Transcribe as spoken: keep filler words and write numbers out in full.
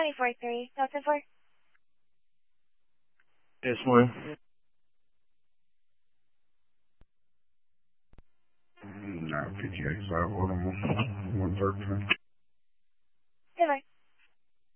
five four three. Delta four. Yes, one. No, P T X five, one thirteen.